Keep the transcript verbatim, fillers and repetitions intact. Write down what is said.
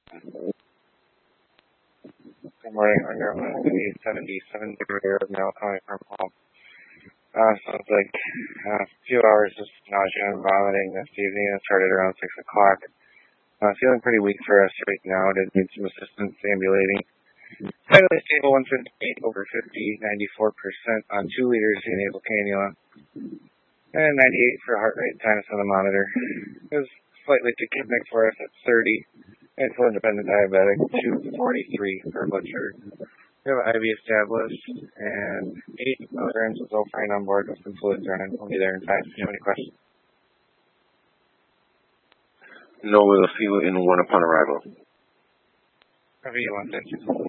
Good morning, Under eight seventy-seven now calling from home. Uh, sounds like uh, a few hours of nausea and vomiting this evening. It started around six o'clock. Uh, feeling pretty weak for us right now. Did need some assistance ambulating. Vitally stable, one fifty-eight over fifty, ninety-four percent on two liters in nasal cannula, and ninety-eight for heart rate, sinus on the monitor. It was slightly tachypnic for us at thirty. Insulin-dependent diabetic, two forty-three for blood sugar. We have an I V established, and eight milligrams of Zofran on board with some fluids running. We'll be there in five. Do you have any questions? No, we'll see you in one upon arrival. Whatever you want, thank you.